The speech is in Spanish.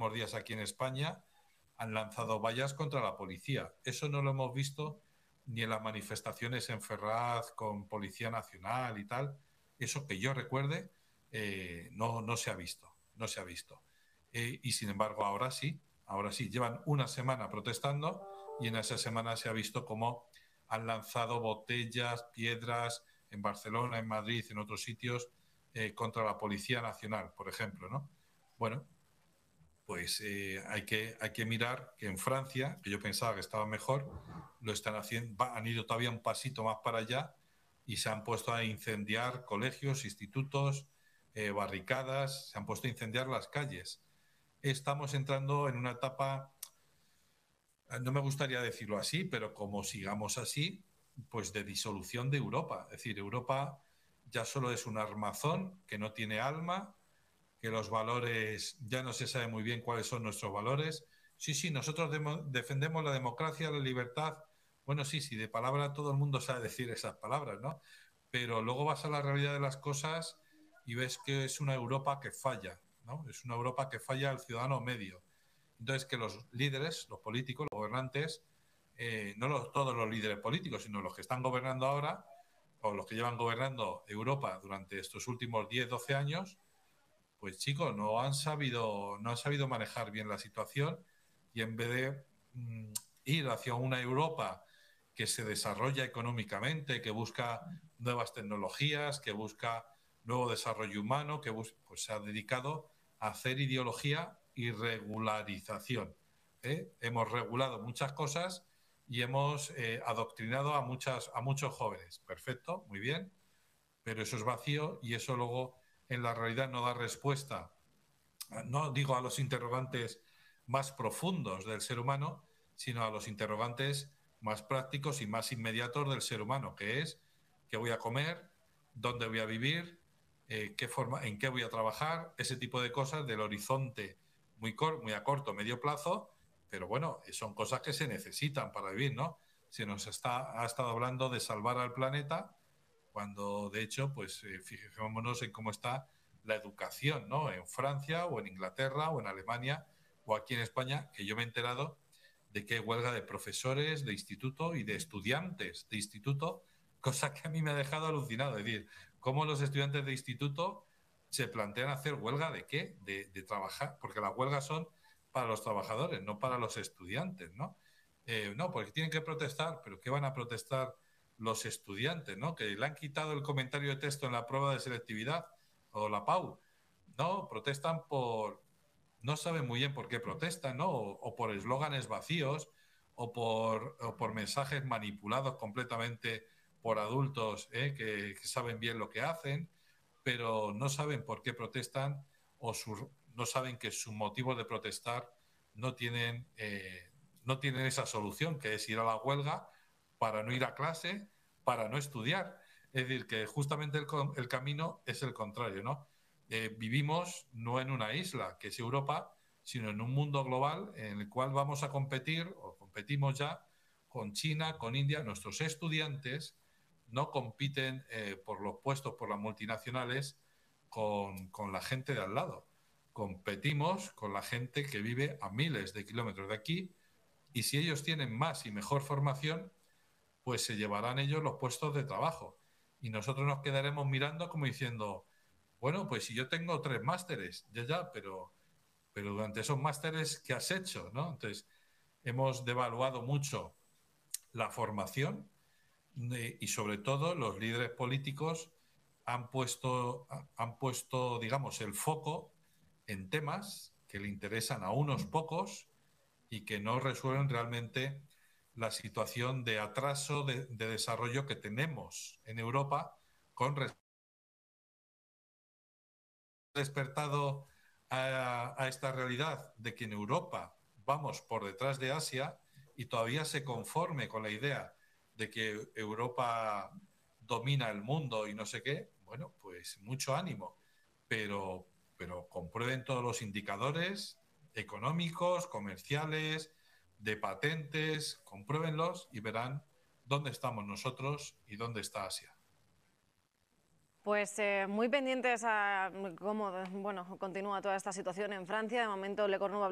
últimos días aquí en España han lanzado vallas contra la policía. Eso no lo hemos visto ni en las manifestaciones en Ferraz con Policía Nacional y tal. Eso que yo recuerde, no se ha visto, no se ha visto. Y sin embargo ahora sí, llevan una semana protestando y en esa semana se ha visto cómo han lanzado botellas, piedras en Barcelona, en Madrid, en otros sitios, contra la Policía Nacional, por ejemplo, ¿no? Bueno, pues hay que mirar que en Francia, que yo pensaba que estaba mejor, lo están haciendo, han ido todavía un pasito más para allá y se han puesto a incendiar colegios, institutos, barricadas, se han puesto a incendiar las calles. Estamos entrando en una etapa, no me gustaría decirlo así, pero como sigamos así, pues de disolución de Europa. Es decir, Europa ya solo es un armazón que no tiene alma, que los valores, ya no se sabe muy bien cuáles son nuestros valores. Sí, nosotros defendemos la democracia, la libertad. Bueno, sí, de palabra todo el mundo sabe decir esas palabras, ¿no? Pero luego vas a la realidad de las cosas y ves que es una Europa que falla, ¿no? Es una Europa que falla al ciudadano medio. Entonces, que los líderes, los políticos, los gobernantes, todos los líderes políticos, sino los que están gobernando ahora, o los que llevan gobernando Europa durante estos últimos 10, 12 años, pues chicos, no han sabido manejar bien la situación y en vez de ir hacia una Europa que se desarrolla económicamente, que busca nuevas tecnologías, que busca nuevo desarrollo humano, pues se ha dedicado a hacer ideología y regularización. Hemos regulado muchas cosas y hemos adoctrinado a muchos jóvenes. Perfecto, muy bien, pero eso es vacío y eso luego en la realidad no da respuesta, no digo a los interrogantes más profundos del ser humano, sino a los interrogantes más prácticos y más inmediatos del ser humano, que es qué voy a comer, dónde voy a vivir, en qué voy a trabajar, ese tipo de cosas del horizonte muy a corto, medio plazo, pero bueno, son cosas que se necesitan para vivir, ¿no? Ha estado hablando de salvar al planeta, cuando de hecho, pues fijémonos en cómo está la educación, ¿no? En Francia o en Inglaterra o en Alemania o aquí en España, que yo me he enterado de que hay huelga de profesores de instituto y de estudiantes de instituto, cosa que a mí me ha dejado alucinado. Es decir, cómo los estudiantes de instituto se plantean hacer huelga de qué, de trabajar, porque las huelgas son para los trabajadores, no para los estudiantes, ¿no? No, porque tienen que protestar, pero ¿qué van a protestar los estudiantes, ¿no? Que le han quitado el comentario de texto en la prueba de selectividad o la PAU. No, protestan no saben muy bien por qué protestan, ¿no? O por eslóganes vacíos o por mensajes manipulados completamente por adultos que saben bien lo que hacen, pero no saben por qué protestan no saben que sus motivos de protestar no tienen, no tienen esa solución, que es ir a la huelga para no ir a clase, para no estudiar. Es decir, que justamente el camino es el contrario, ¿no? Vivimos no en una isla, que es Europa, sino en un mundo global en el cual vamos a competir, o competimos ya, con China, con India. Nuestros estudiantes no compiten por los puestos, por las multinacionales, con la gente de al lado. Competimos con la gente que vive a miles de kilómetros de aquí y si ellos tienen más y mejor formación, pues se llevarán ellos los puestos de trabajo. Y nosotros nos quedaremos mirando como diciendo, bueno, pues si yo tengo 3 másteres, ya, pero durante esos másteres, ¿qué has hecho? ¿No? Entonces, hemos devaluado mucho la formación y sobre todo los líderes políticos han puesto, digamos, el foco en temas que le interesan a unos pocos y que no resuelven realmente la situación de atraso de desarrollo que tenemos en Europa con despertado a esta realidad de que en Europa vamos por detrás de Asia y todavía se conforme con la idea de que Europa domina el mundo y no sé qué, bueno, pues mucho ánimo, pero comprueben todos los indicadores económicos, comerciales, de patentes, compruébenlos y verán dónde estamos nosotros y dónde está Asia. Pues muy pendientes a cómo continúa toda esta situación en Francia. De momento, Le Cornu